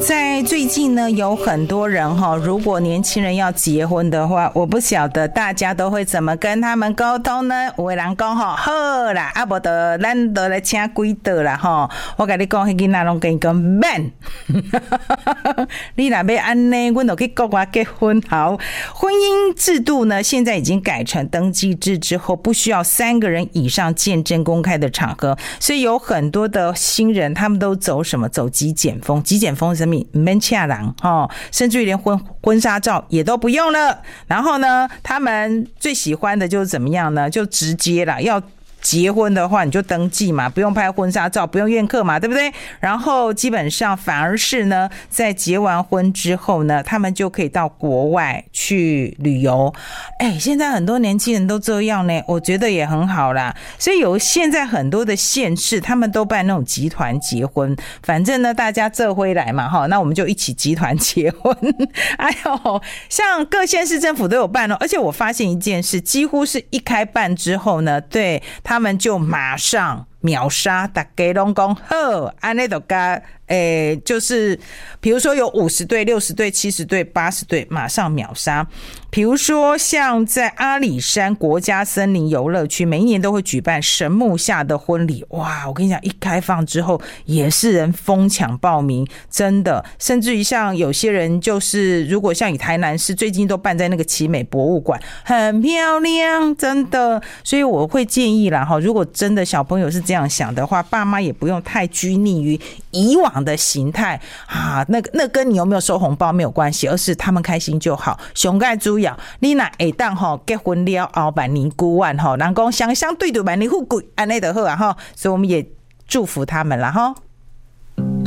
在最近呢，有很多人如果年轻人要结婚的话，我不晓得大家都会怎么跟他们沟通呢？有的人讲好啦，啊不的，咱都来请几道啦我跟你讲，那个那拢跟你讲免，你若要安呢，我就去国外结婚。好，婚姻制度呢，现在已经改成登记制之后，不需要3个人以上见证公开的场合，所以有很多的新人他们都走什么？走极简风。极简风是什么？免恰人甚至于连婚纱照也都不用了。然后呢，他们最喜欢的就是怎么样呢？就直接啦，要结婚的话你就登记嘛，不用拍婚纱照，不用宴客嘛，对不对？然后基本上反而是呢，在结完婚之后呢，他们就可以到国外去旅游。现在很多年轻人都这样呢，我觉得也很好啦。所以有现在很多的县市他们都办那种集团结婚，反正呢大家这回来嘛那我们就一起集团结婚。像各县市政府都有办而且我发现一件事，几乎是一开办之后呢，对他们就马上秒杀，大家都说好，这样就就是比如说有50对、60对、70对、80对，马上秒杀。比如说像在阿里山国家森林游乐区，每一年都会举办神木下的婚礼。哇，我跟你讲，一开放之后也是人疯抢报名，真的。甚至于像有些人就是如果像以台南市最近都办在那个奇美博物馆，很漂亮，真的。所以我会建议啦，如果真的小朋友是这样想的话，爸妈也不用太拘泥于以往的形态那跟你有没有收红包没有关系，而是他们开心就好。上盖主要你若会当结婚了后万年孤万人讲相对对万年富贵，安内就好所以我们也祝福他们啦